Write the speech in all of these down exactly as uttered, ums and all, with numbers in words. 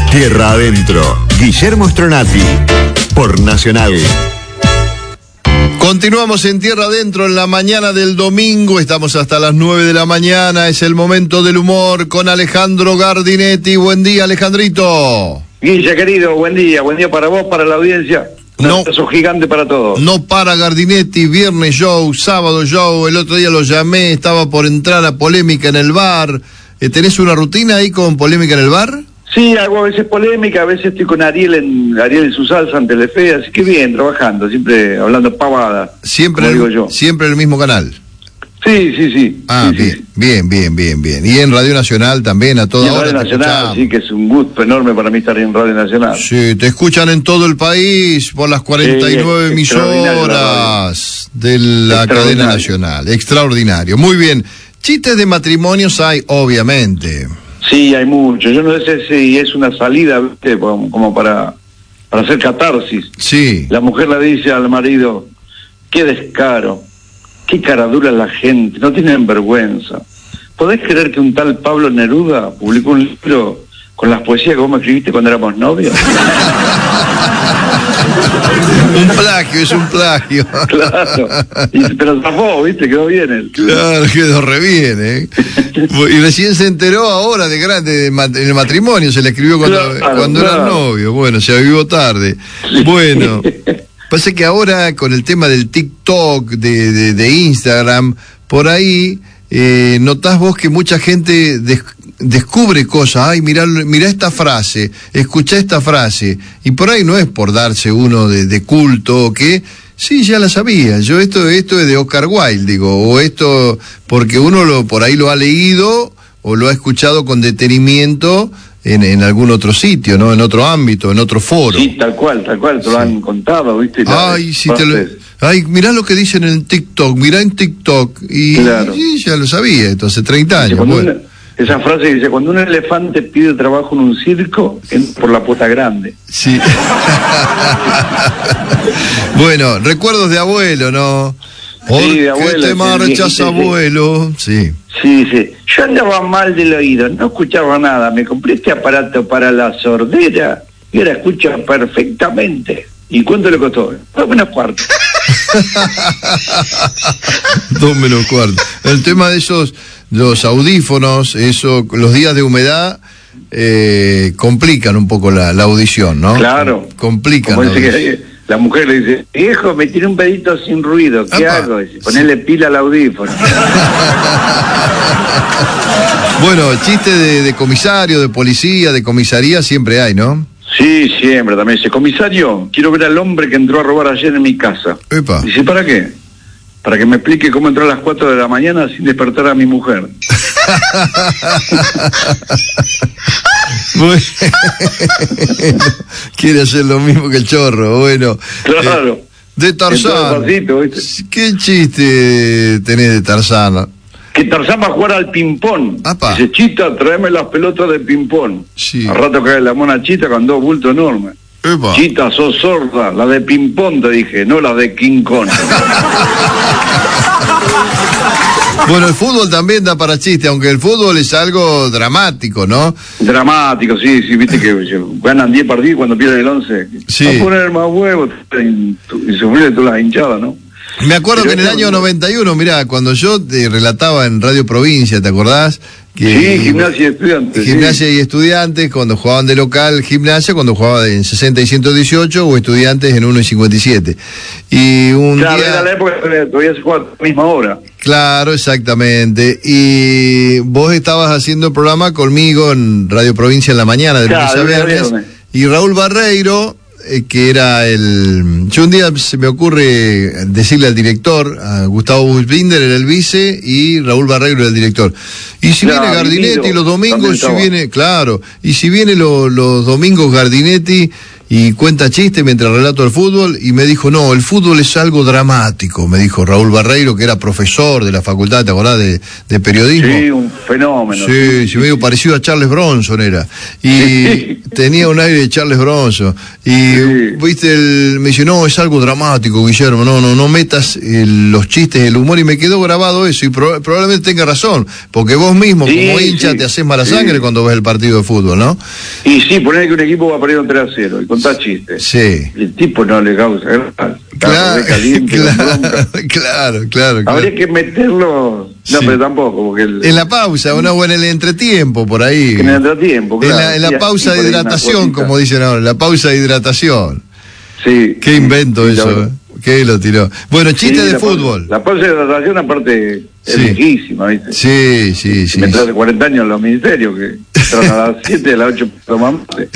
Tierra Adentro, Guillermo Stronati, por Nacional. Continuamos en Tierra Adentro en la mañana del domingo, estamos hasta las nueve de la mañana, es el momento del humor con Alejandro Gardinetti. Buen día, Alejandrito. Guilla, querido, buen día, buen día para vos, para la audiencia. Un no, abrazo gigante para todos. No para Gardinetti, viernes show, sábado show, el otro día lo llamé, estaba por entrar a Polémica en el bar. Eh, ¿Tenés una rutina ahí con Polémica en el bar? Sí, hago a veces polémica, a veces estoy con Ariel en Ariel en su salsa en Telefe, así que bien, trabajando, siempre hablando pavada. Siempre, el, digo yo. Siempre el mismo canal. Sí, sí, sí. Ah, sí, bien, sí. bien, bien, bien, bien. Y en Radio Nacional también, a toda y en hora. Radio Nacional, escuchamos. sí, que es un gusto enorme para mí estar en Radio Nacional. Sí, te escuchan en todo el país por las cuarenta y nueve sí, emisoras de la cadena nacional. Extraordinario. Muy bien. Chistes de matrimonios hay, obviamente. Sí, hay mucho. Yo no sé si es una salida, ¿viste? Como para, para hacer catarsis. Sí. La mujer le dice al marido, qué descaro, qué cara dura la gente, no tienen vergüenza. ¿Podés creer que un tal Pablo Neruda publicó un libro con las poesías que vos me escribiste cuando éramos novios? Un plagio, es un plagio. Claro. Y, pero zafó, ¿viste? Quedó bien él. Claro, quedó re bien, ¿eh? Y recién se enteró ahora de grande de mat en el matrimonio, se le escribió cuando, claro, cuando claro. eran novios. Bueno, se avivó tarde. Sí. Bueno, pasa que ahora con el tema del TikTok, de, de, de Instagram, por ahí eh, notás vos que mucha gente des descubre cosas. Ay, mirá, mirá esta frase, escuchá esta frase. Y por ahí no es por darse uno de, de culto o qué. Sí, ya la sabía. Yo esto, esto es de Oscar Wilde, digo, o esto porque uno lo por ahí lo ha leído o lo ha escuchado con detenimiento en, en algún otro sitio, ¿no? En otro ámbito, en otro foro. Sí, tal cual, tal cual, te sí. lo han contado, ¿viste? La, Ay, si te lo, ay, mirá lo que dicen en el TikTok, mirá en TikTok. Y, claro. y ya lo sabía, entonces treinta años. Dice, bueno. una, esa frase que dice, cuando un elefante pide trabajo en un circo, entra por la puerta grande. Sí. Bueno, recuerdos de abuelo, ¿no? ¿Por sí, de qué abuelo, te marchas, sí, abuelo? Sí. Sí, sí. Yo andaba mal del oído, no escuchaba nada. Me compré este aparato para la sordera y ahora escucho perfectamente. ¿Y cuánto le costó? Dos menos cuarto. Dos menos cuarto. El tema de esos, los audífonos, eso, los días de humedad eh, complican un poco la, la audición, ¿no? Claro. Complican. Como la, dice que, la mujer le dice, viejo, me tiré un pedito sin ruido, ¿qué Apa. hago? Dice, ponerle sí. pila al audífono. Bueno, chiste de, de comisario, de policía, de comisaría siempre hay, ¿no? Sí, siempre también. Dice, comisario, quiero ver al hombre que entró a robar ayer en mi casa. Epa. Dice, ¿para qué? Para que me explique cómo entró a las cuatro de la mañana sin despertar a mi mujer. Bueno, quiere hacer lo mismo que el chorro, bueno. Claro. Eh, de Tarzán. Pasito, ¿viste? ¿Qué chiste tenés de Tarzán? Que Tarzán va a jugar al ping-pong. Dice, Chita, tráeme las pelotas de ping-pong. Sí. Al rato cae la mona Chita con dos bultos enormes. Epa. Chita, sos sorda, la de ping-pong te dije, no la de King Kong. Bueno, el fútbol también da para chiste, aunque el fútbol es algo dramático, ¿no? Dramático, sí, sí, viste que ganan diez partidos cuando pierden el once. Sí. Va a poner más huevos y, y sufrir todas las hinchadas, ¿no? Me acuerdo Pero que en el esto, año noventa y uno, mirá, cuando yo te relataba en Radio Provincia, ¿te acordás? Que, sí, Gimnasia y Estudiantes. Gimnasia sí. y Estudiantes, cuando jugaban de local, Gimnasia, cuando jugaba en sesenta y ciento dieciocho, o Estudiantes en uno y cincuenta y siete. Y un claro, día... era la época que todavía se jugaba a la misma hora. Claro, exactamente. Y vos estabas haciendo el programa conmigo en Radio Provincia en la mañana, de lunes claro, a viernes. Y Raúl Barreiro, eh, que era el... Yo un día se me ocurre decirle al director, a Gustavo Buchbinder era el vice y Raúl Barreiro era el director. Y si claro, viene Gardinetti los domingos, si viene, claro, y si viene lo, los domingos Gardinetti y cuenta chistes mientras relato el fútbol, y me dijo, no, el fútbol es algo dramático, me dijo Raúl Barreiro, que era profesor de la facultad, ¿te acordás? De, de periodismo. Sí, un fenómeno. Sí, sí, sí, medio parecido a Charles Bronson era, y sí. Tenía un aire de Charles Bronson, y sí. Viste, el, me dice, no, es algo dramático, Guillermo, no, no, no metas el, los chistes, el humor, y me quedó grabado eso, y pro, probablemente tenga razón, porque vos mismo, sí, como hincha, sí, te haces mala sangre sí. cuando ves el partido de fútbol, ¿no? Y sí, poner que un equipo va perdiendo tres a cero, y contás chistes. Sí. El tipo no le causa gracia. Claro, caliente, claro, claro, claro, claro. Habría que meterlo, no, sí. pero tampoco, porque el, en la pausa, una buena en el entretiempo, por ahí. En el entretiempo, claro. En la, en la sí, pausa de hidratación, como dicen ahora, la pausa de hidratación. Sí. Qué invento sí, eso, ¿eh? ¿Qué lo tiró? Bueno, chiste sí, de fútbol. La pausa de hidratación, aparte, es sí. lejísima, ¿viste? Sí, sí, sí. Me trae de cuarenta años en los ministerios, que entran a las siete, a las ocho toman mate.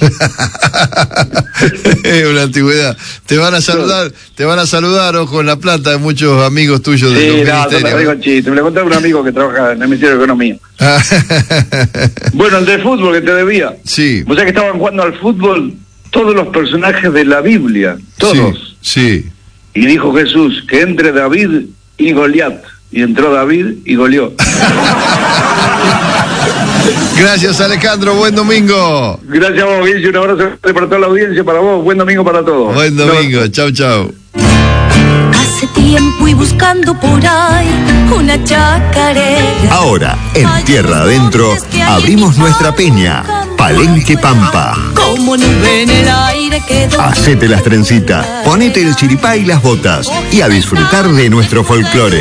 Es una antigüedad. Te van a saludar, te van a saludar, ojo, en La Plata, muchos amigos tuyos de sí, los no, ministerios. Sí, no, te chiste. Me lo contaba un amigo que trabaja en el Ministerio de Economía. Bueno, el de fútbol que te debía. Sí. O sea que estaban jugando al fútbol todos los personajes de la Biblia, todos. Sí, sí. Y dijo Jesús que entre David y Goliat. Y entró David y goleó. Gracias, Alejandro. Buen domingo. Gracias a vos, Guille. Un abrazo para toda la audiencia, para vos. Buen domingo para todos. Buen domingo. No. Chau, chau. Hace tiempo y buscando por ahí una chacarera. Ahora, en Tierra Adentro, abrimos nuestra peña, Palenque Pampa. Como nube en el aire quedó. Hacete las trencitas, ponete el chiripá y las botas y a disfrutar de nuestro folclore.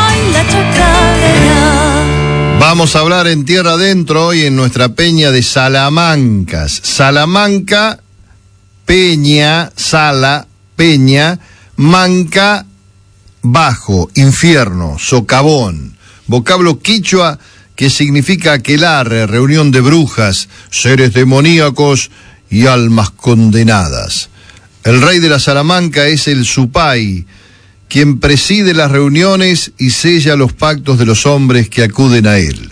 Vamos a hablar en Tierra Adentro hoy en nuestra peña de Salamancas. Salamanca, peña, sala, peña, manca, bajo, infierno, socavón. Vocablo quichua que significa aquelarre, reunión de brujas, seres demoníacos y almas condenadas. El rey de la Salamanca es el Supay, quien preside las reuniones y sella los pactos de los hombres que acuden a él.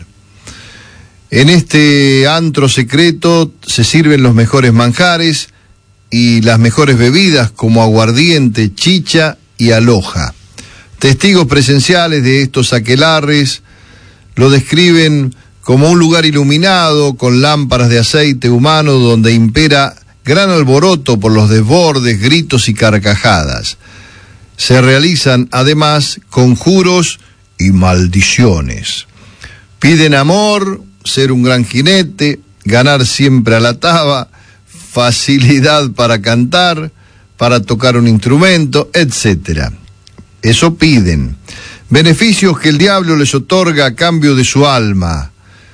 En este antro secreto se sirven los mejores manjares y las mejores bebidas como aguardiente, chicha y aloja. Testigos presenciales de estos aquelarres lo describen como un lugar iluminado con lámparas de aceite humano donde impera gran alboroto por los desbordes, gritos y carcajadas. Se realizan además conjuros y maldiciones. Piden amor, ser un gran jinete, ganar siempre a la taba, facilidad para cantar, para tocar un instrumento, etcétera. Eso piden. Beneficios que el diablo les otorga a cambio de su alma,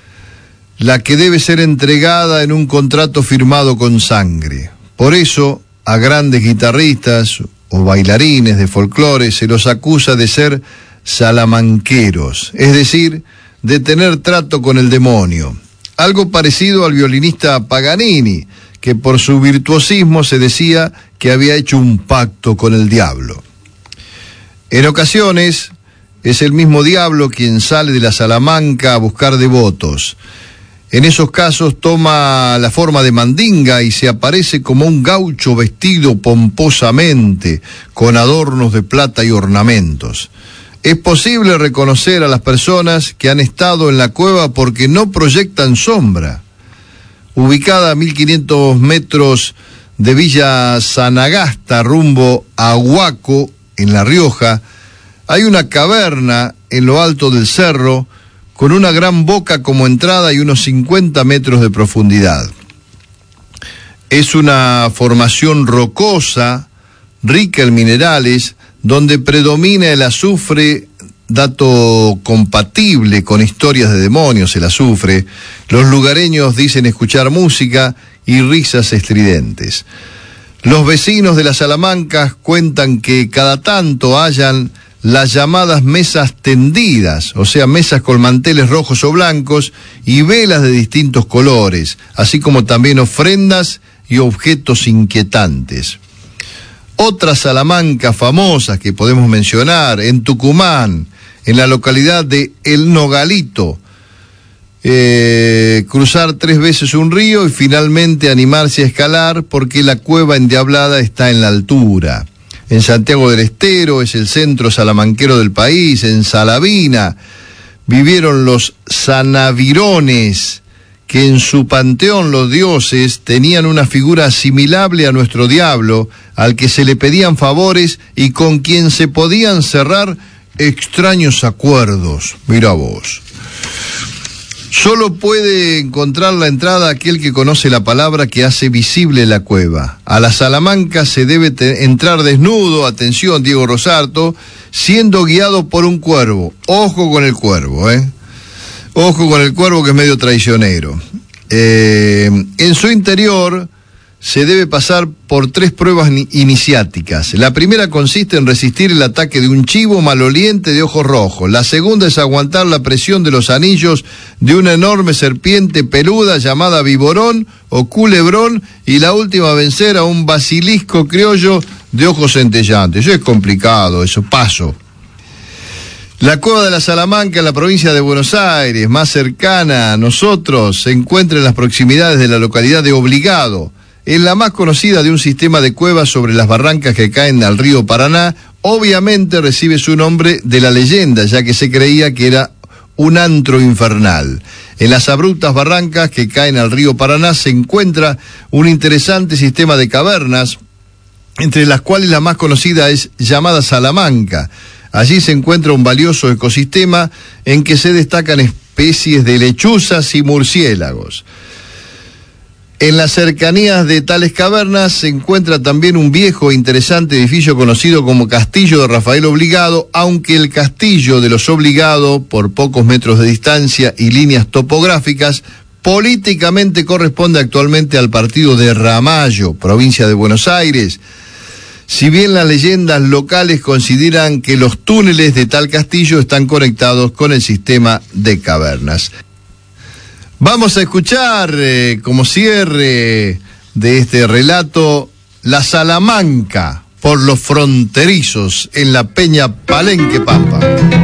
la que debe ser entregada en un contrato firmado con sangre. Por eso, a grandes guitarristas o bailarines de folclore se los acusa de ser salamanqueros, es decir, de tener trato con el demonio. Algo parecido al violinista Paganini, que por su virtuosismo se decía que había hecho un pacto con el diablo. En ocasiones, es el mismo diablo quien sale de la Salamanca a buscar devotos. En esos casos toma la forma de mandinga y se aparece como un gaucho vestido pomposamente, con adornos de plata y ornamentos. Es posible reconocer a las personas que han estado en la cueva porque no proyectan sombra. Ubicada a mil quinientos metros de Villa Sanagasta, rumbo a Huaco, en La Rioja, hay una caverna en lo alto del cerro, con una gran boca como entrada y unos cincuenta metros de profundidad. Es una formación rocosa, rica en minerales, donde predomina el azufre, dato compatible con historias de demonios, el azufre. Los lugareños dicen escuchar música y risas estridentes. Los vecinos de las Salamancas cuentan que cada tanto hallan las llamadas mesas tendidas, o sea, mesas con manteles rojos o blancos y velas de distintos colores, así como también ofrendas y objetos inquietantes. Otras Salamancas famosas que podemos mencionar, en Tucumán, en la localidad de El Nogalito, eh, cruzar tres veces un río y finalmente animarse a escalar porque la cueva endiablada está en la altura. En Santiago del Estero, es el centro salamanquero del país. En Salavina vivieron los sanavirones, que en su panteón los dioses tenían una figura asimilable a nuestro diablo, al que se le pedían favores y con quien se podían cerrar extraños acuerdos. Mira vos. Solo puede encontrar la entrada aquel que conoce la palabra que hace visible la cueva. A la Salamanca se debe te- entrar desnudo, atención Diego Rosarto, siendo guiado por un cuervo. Ojo con el cuervo, ¿eh? Ojo con el cuervo, que es medio traicionero. Eh, en su interior se debe pasar por tres pruebas ni- iniciáticas. La primera consiste en resistir el ataque de un chivo maloliente de ojos rojos. La segunda es aguantar la presión de los anillos de una enorme serpiente peluda llamada viborón o culebrón. Y la última, vencer a un basilisco criollo de ojos centellantes. Eso es complicado, eso, paso. La Cueva de la Salamanca, en la provincia de Buenos Aires, más cercana a nosotros, se encuentra en las proximidades de la localidad de Obligado. Es la más conocida de un sistema de cuevas sobre las barrancas que caen al río Paraná. Obviamente recibe su nombre de la leyenda, ya que se creía que era un antro infernal. En las abruptas barrancas que caen al río Paraná se encuentra un interesante sistema de cavernas, entre las cuales la más conocida es llamada Salamanca. Allí se encuentra un valioso ecosistema en que se destacan especies de lechuzas y murciélagos. En las cercanías de tales cavernas se encuentra también un viejo e interesante edificio conocido como Castillo de Rafael Obligado, aunque el Castillo de los Obligado, por pocos metros de distancia y líneas topográficas, políticamente corresponde actualmente al partido de Ramallo, provincia de Buenos Aires. Si bien las leyendas locales consideran que los túneles de tal castillo están conectados con el sistema de cavernas. Vamos a escuchar, eh, como cierre de este relato, la Salamanca por los fronterizos en la Peña Palenque Pampa.